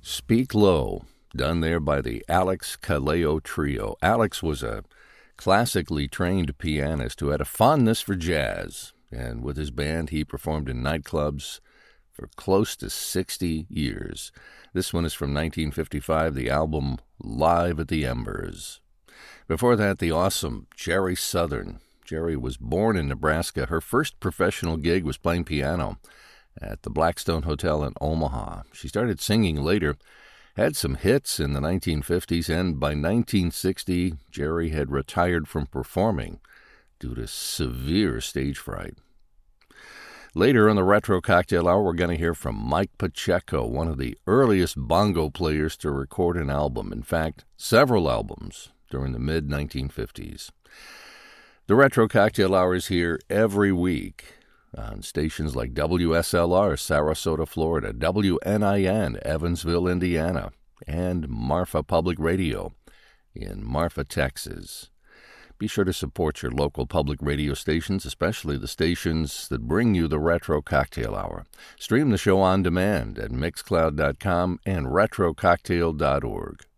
Speak Low, done there by the Alex Kaleo Trio. Alex was a classically trained pianist who had a fondness for jazz, and with his band he performed in nightclubs for close to 60 years. This one is from 1955, the album Live at the Embers. Before that, the awesome Jerry Southern. Jerry was born in Nebraska. Her first professional gig was playing piano at the Blackstone Hotel in Omaha. She started singing later, had some hits in the 1950s, and by 1960, Jerry had retired from performing due to severe stage fright. Later in the Retro Cocktail Hour, we're going to hear from Mike Pacheco, one of the earliest bongo players to record an album. In fact, several albums during the mid-1950s. The Retro Cocktail Hour is here every week on stations like WSLR, Sarasota, Florida, WNIN, Evansville, Indiana, and Marfa Public Radio in Marfa, Texas. Be sure to support your local public radio stations, especially the stations that bring you the Retro Cocktail Hour. Stream the show on demand at Mixcloud.com and RetroCocktail.org.